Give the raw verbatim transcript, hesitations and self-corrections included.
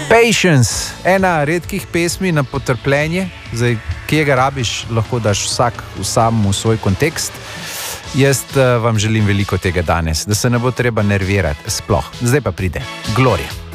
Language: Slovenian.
Patience, ena redkih pesmi na potrpljenje, zdaj, kje ga rabiš, lahko daš vsak sam v svoj kontekst. Jaz uh, vam želim veliko tega danes, da se ne bo treba nervirati sploh. Zdaj pa pride Gloria.